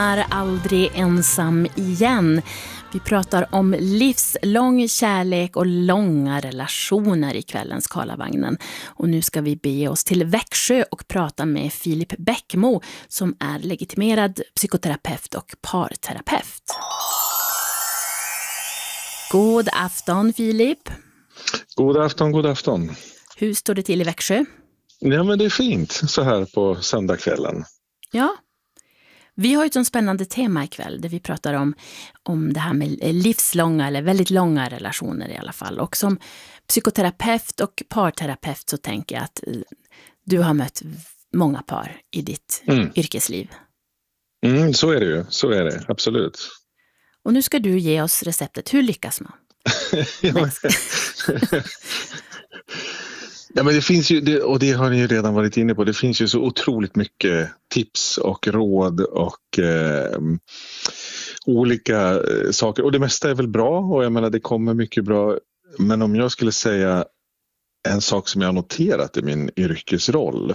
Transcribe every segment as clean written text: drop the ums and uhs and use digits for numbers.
Är aldrig ensam igen. Vi pratar om livslång kärlek och långa relationer i kvällens Karlavagnen. Och nu ska vi bege oss till Växjö och prata med Filip Bäckmo som är legitimerad psykoterapeut och parterapeut. God afton Filip. God afton, god afton. Hur står det till i Växjö? Ja, men det är fint så här på söndagskvällen. Ja. Vi har ju ett sånt spännande tema ikväll där vi pratar om det här med livslånga eller väldigt långa relationer i alla fall. Och som psykoterapeut och parterapeut så tänker jag att du har mött många par i ditt yrkesliv. Så är det ju, så är det, absolut. Och nu ska du ge oss receptet. Hur lyckas man? Ja, men det finns ju, och det har ni ju redan varit inne på, det finns ju så otroligt mycket tips och råd och olika saker. Och det mesta är väl bra och jag menar det kommer mycket bra. Men om jag skulle säga en sak som jag har noterat i min yrkesroll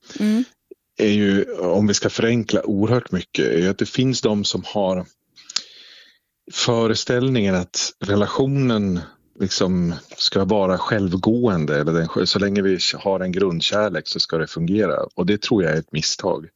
är ju, om vi ska förenkla oerhört mycket, är att det finns de som har föreställningen att relationen liksom ska vara självgående eller så länge vi har en grundkärlek så ska det fungera, och det tror jag är ett misstag.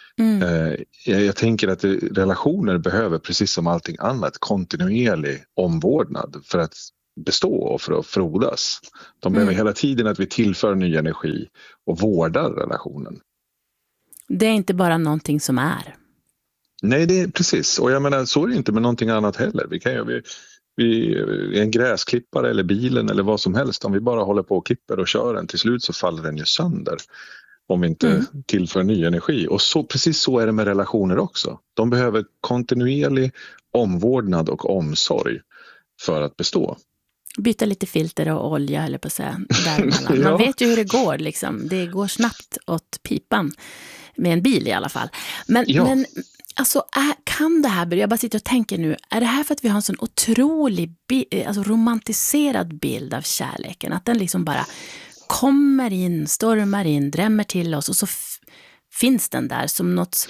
Jag tänker att relationer behöver precis som allting annat kontinuerlig omvårdnad för att bestå och för att frodas. De behöver hela tiden att vi tillför ny energi och vårdar relationen. Det är inte bara någonting som är. Nej, det är precis, och jag menar så är det inte med någonting annat heller. Vi kan ju en gräsklippare eller bilen eller vad som helst, om vi bara håller på och klipper och kör den, till slut så faller den ju sönder om vi inte tillför ny energi. Och så, precis så är det med relationer också. De behöver kontinuerlig omvårdnad och omsorg för att bestå. Byta lite filter och olja eller på att säga däremellan. Man vet ju hur det går liksom. Det går snabbt åt pipan med en bil i alla fall. Men alltså, kan det här börja? Jag bara sitter och tänker nu, är det här för att vi har en sån otrolig romantiserad bild av kärleken? Att den liksom bara kommer in, stormar in, drämmer till oss och så finns den där som något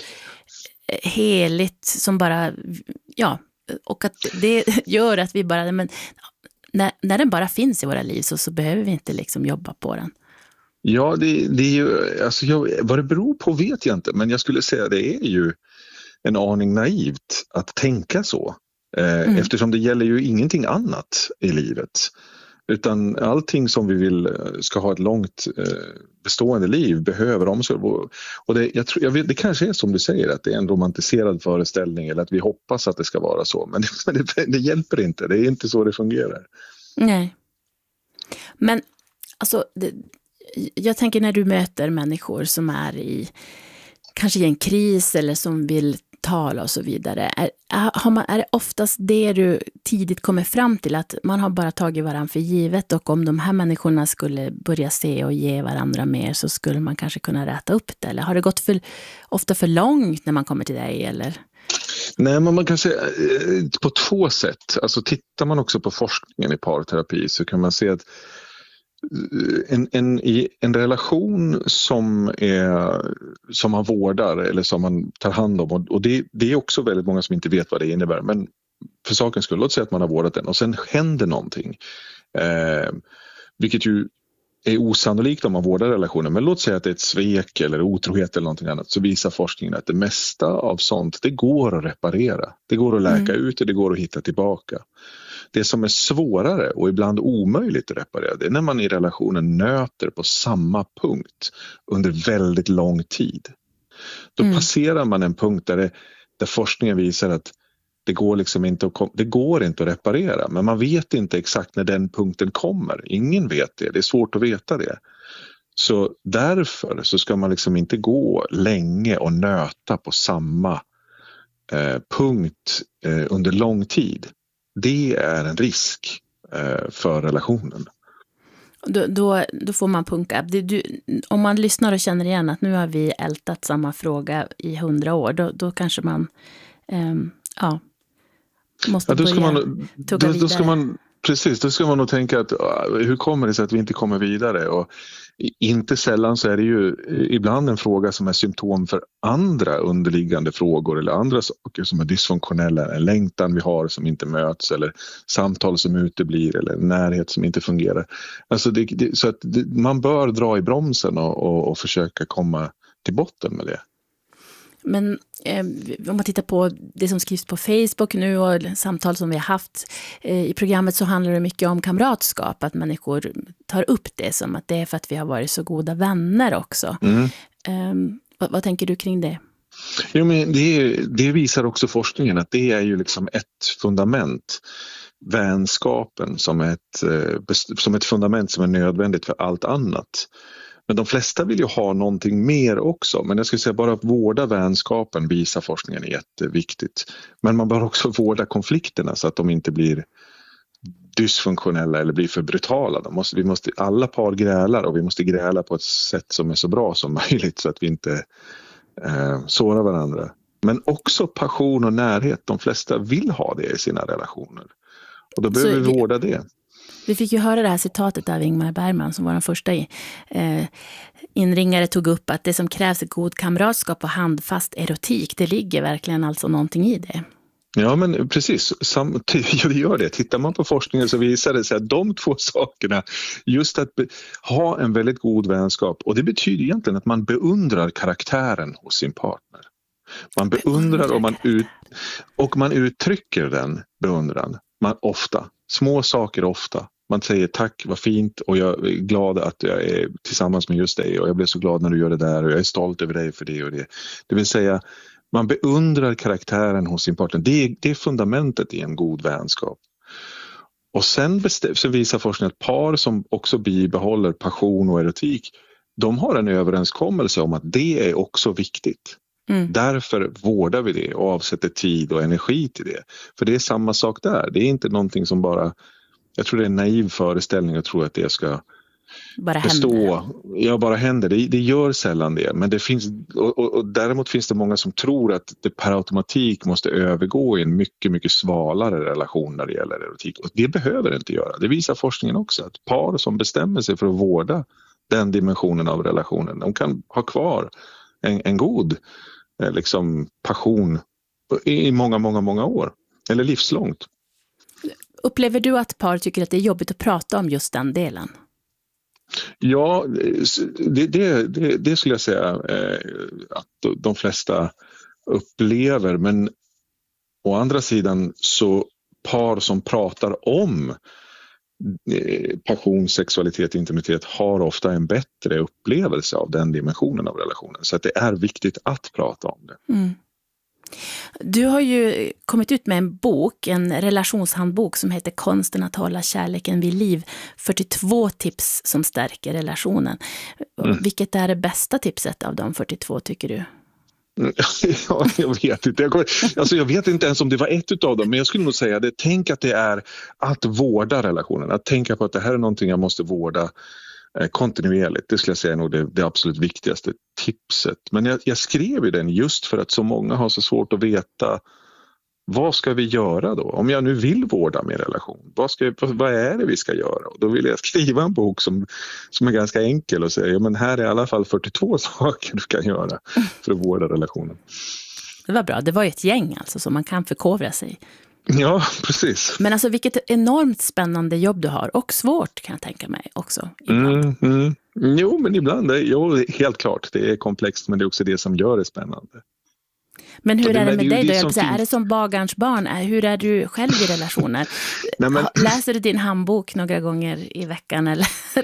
heligt som bara, och att det gör att vi bara, men när den bara finns i våra liv så behöver vi inte liksom jobba på den. Ja, det är ju, alltså vad det beror på vet jag inte, men jag skulle säga det är ju en aning naivt att tänka så. Eftersom det gäller ju ingenting annat i livet. Utan allting som vi vill ska ha ett långt bestående liv behöver omsorg. Och det kanske är som du säger, att det är en romantiserad föreställning eller att vi hoppas att det ska vara så. Men det hjälper inte, det är inte så det fungerar. Nej. Men alltså, jag tänker när du möter människor som är kanske i en kris eller som vill tala och så vidare. Är det oftast det du tidigt kommer fram till, att man har bara tagit varandra för givet, och om de här människorna skulle börja se och ge varandra mer så skulle man kanske kunna räta upp det? Eller har det gått ofta för långt när man kommer till dig? Eller? Nej, men man kan säga på två sätt. Alltså tittar man också på forskningen i parterapi så kan man se att en relation som man vårdar eller som man tar hand om, och det är också väldigt många som inte vet vad det innebär, men för sakens skull, låt säga att man har vårdat den och sen händer någonting, vilket ju är osannolikt om man vårdar relationen, men låt säga att det är ett svek eller otrohet eller någonting annat, så visar forskningen att det mesta av sånt, det går att reparera, det går att läka ut och det går att hitta tillbaka. Det som är svårare och ibland omöjligt att reparera, det är när man i relationen nöter på samma punkt under väldigt lång tid. Då passerar man en punkt där forskningen visar att det går inte att reparera, men man vet inte exakt när den punkten kommer. Ingen vet det, det är svårt att veta det. Så därför så ska man liksom inte gå länge och nöta på samma punkt under lång tid. Det är en risk för relationen. Då får man punka. Om man lyssnar och känner igen att nu har vi ältat samma fråga i 100 år, då kanske man måste börja tugga vidare. precis. Då ska man nog tänka att hur kommer det sig att vi inte kommer vidare? Och inte sällan så är det ju ibland en fråga som är symptom för andra underliggande frågor eller andra saker som är dysfunktionella. En längtan vi har som inte möts eller samtal som uteblir eller närhet som inte fungerar. Alltså så att man bör dra i bromsen och försöka komma till botten med det. Men om man tittar på det som skrivs på Facebook nu och samtal som vi har haft i programmet, så handlar det mycket om kamratskap. Att människor tar upp det som att det är för att vi har varit så goda vänner också. Vad tänker du kring det? Jo, men det visar också forskningen att det är ju liksom ett fundament. Vänskapen som ett fundament som är nödvändigt för allt annat. Men de flesta vill ju ha någonting mer också. Men jag skulle säga bara att vårda vänskapen visar forskningen är jätteviktigt. Men man bör också vårda konflikterna så att de inte blir dysfunktionella eller blir för brutala. Alla par grälar och vi måste gräla på ett sätt som är så bra som möjligt så att vi inte sårar varandra. Men också passion och närhet. De flesta vill ha det i sina relationer. Och då behöver vi vårda det. Vi fick ju höra det här citatet av Ingmar Bergman som var den första inringare tog upp att det som krävs är god kamratskap och handfast erotik. Det ligger verkligen alltså någonting i det. Ja, men precis. Det gör det. Tittar man på forskningen så visar det sig att de två sakerna, just att ha en väldigt god vänskap, och det betyder egentligen att man beundrar karaktären hos sin partner. Man beundrar och man uttrycker den beundran. Små saker ofta. Man säger tack, vad fint, och jag är glad att jag är tillsammans med just dig och jag blev så glad när du gör det där och jag är stolt över dig för det och det. Det vill säga, man beundrar karaktären hos sin partner. Det är fundamentet i en god vänskap. Och sen visar forskningen att par som också bibehåller passion och erotik, de har en överenskommelse om att det är också viktigt. Därför vårdar vi det och avsätter tid och energi till det. För det är samma sak där. Det är inte någonting som bara... Jag tror det är en naiv föreställning att tro att det ska bara bestå. Ja, bara händer. Det gör sällan det. Men det finns, och däremot finns det många som tror att det per automatik måste övergå i en mycket, mycket svalare relation när det gäller erotik. Och det behöver det inte göra. Det visar forskningen också. Att par som bestämmer sig för att vårda den dimensionen av relationen, de kan ha kvar en god passion i många, många, många år. Eller livslångt. Upplever du att par tycker att det är jobbigt att prata om just den delen? Ja, det skulle jag säga att de flesta upplever. Men å andra sidan så par som pratar om passion, sexualitet, intimitet har ofta en bättre upplevelse av den dimensionen av relationen. Så att det är viktigt att prata om det. Du har ju kommit ut med en bok, en relationshandbok som heter Konsten att hålla kärleken vid liv. 42 tips som stärker relationen. Vilket är det bästa tipset av de 42 tycker du? Ja, jag vet inte. Jag vet inte ens om det var ett av dem, men jag skulle nog säga det. Tänk att det är att vårda relationen. Att tänka på att det här är någonting jag måste vårda kontinuerligt. Det skulle jag säga är nog det absolut viktigaste tipset. Men jag skrev ju den just för att så många har så svårt att veta vad ska vi göra då? Om jag nu vill vårda min relation, vad är det vi ska göra? Och då vill jag skriva en bok som är ganska enkel och säga, men här är i alla fall 42 saker du kan göra för att vårda relationen. Det var bra, det var ju ett gäng alltså så man kan förkovra sig. Ja, precis. Men alltså vilket enormt spännande jobb du har och svårt kan jag tänka mig också. Jo, men ibland, helt klart, det är komplext men det är också det som gör det spännande. Men hur är det med dig då? Är det som bagarns barn? Hur är du själv i relationer? Läser du din handbok några gånger i veckan? Eller?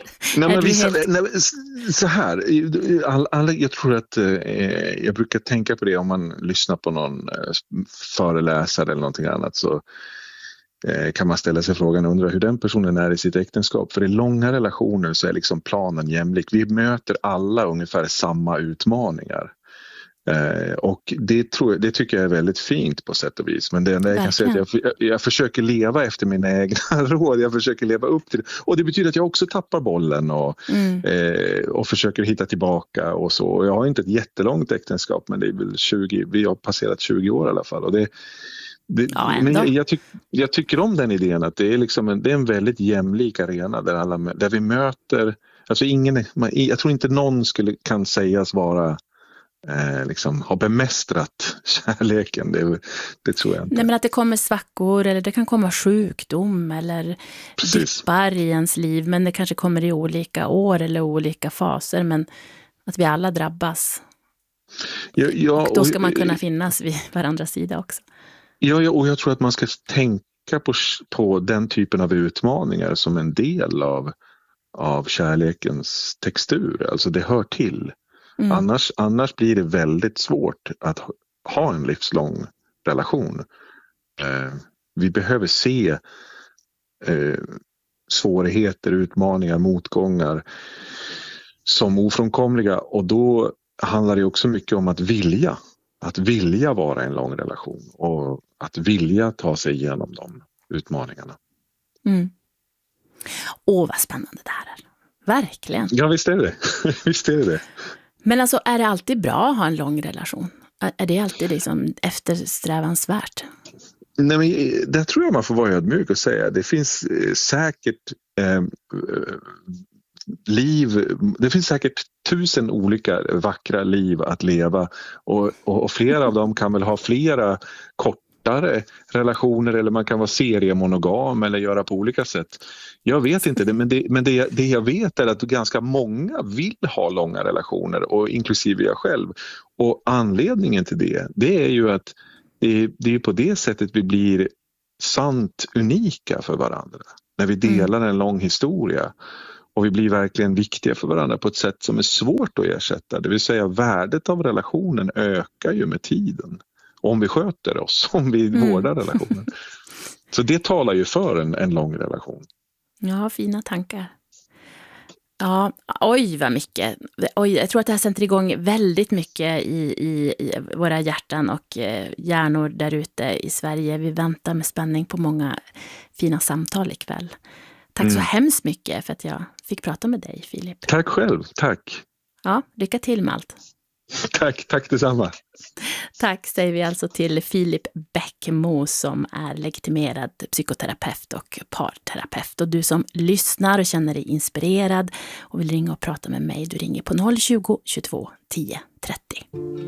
Så här, jag tror att jag brukar tänka på det om man lyssnar på någon föreläsare eller någonting annat så kan man ställa sig frågan och undra hur den personen är i sitt äktenskap. För i långa relationer så är liksom planen jämlik. Vi möter alla ungefär samma utmaningar. Och det tycker jag är väldigt fint på sätt och vis. Men det enda jag kan säga är att jag försöker leva efter mina egna råd. Jag försöker leva upp till det. Och det betyder att jag också tappar bollen och försöker hitta tillbaka och så. Jag har inte ett jättelångt äktenskap men det är väl vi har passerat 20 år i alla fall. Och Men jag tycker om den idén att det är, liksom det är en väldigt jämlik arena där vi möter, alltså jag tror inte någon kan sägas vara liksom ha bemästrat kärleken, det tror jag inte. Nej, men att det kommer svackor eller det kan komma sjukdom eller dippar i ens liv, men det kanske kommer i olika år eller olika faser, men att vi alla drabbas. Och då ska man kunna finnas vid varandras sida också. Ja, och jag tror att man ska tänka på den typen av utmaningar som en del av kärlekens textur. Alltså det hör till. Annars blir det väldigt svårt att ha en livslång relation. Vi behöver se svårigheter, utmaningar, motgångar som ofrånkomliga, och då handlar det också mycket om att vilja vara en lång relation och att vilja ta sig igenom de utmaningarna. Vad spännande det här är. Verkligen. Ja, visst är det. Visst är det. Men alltså, är det alltid bra att ha en lång relation? Är det alltid liksom eftersträvansvärt? Nej, men där tror jag man får vara ödmjuk och säga. Det finns säkert det finns säkert 1000 olika vackra liv att leva, och flera av dem kan väl ha flera kortare relationer, eller man kan vara seriemonogam eller göra på olika sätt. Jag vet inte det, men det jag vet är att ganska många vill ha långa relationer, och inklusive jag själv. Och anledningen till det är ju att det är på det sättet vi blir sant unika för varandra. När vi delar en lång historia. Och vi blir verkligen viktiga för varandra på ett sätt som är svårt att ersätta. Det vill säga, värdet av relationen ökar ju med tiden. Om vi sköter oss, om vi vårdar relationen. Så det talar ju för en lång relation. Ja, fina tankar. Ja, oj vad mycket. Oj, jag tror att det här sätter igång väldigt mycket i våra hjärtan och hjärnor där ute i Sverige. Vi väntar med spänning på många fina samtal ikväll. Tack så hemskt mycket för att jag fick prata med dig, Filip. Tack själv, tack. Ja, lycka till med allt. Tack detsamma. Tack säger vi alltså till Filip Bäckmo som är legitimerad psykoterapeut och parterapeut. Och du som lyssnar och känner dig inspirerad och vill ringa och prata med mig, du ringer på 020 22 10 30.